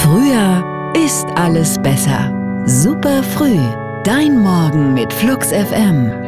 Früher ist alles besser. Super früh. Dein Morgen mit Flux FM.